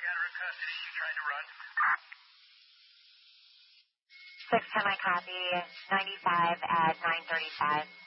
got her in custody. She tried to run. 610, I copy. 95 at 9:35.